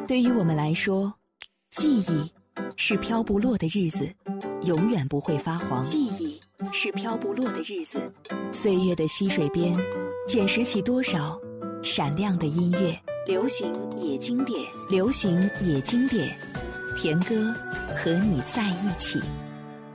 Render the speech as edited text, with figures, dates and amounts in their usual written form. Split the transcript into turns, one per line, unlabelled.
对于我们来说，记忆是飘不落的日子，永远不会发黄。
记忆是飘不落的日子，
岁月的溪水边，捡拾起多少闪亮的音乐。
流行也经典，
流行也经典，田歌和你在一起。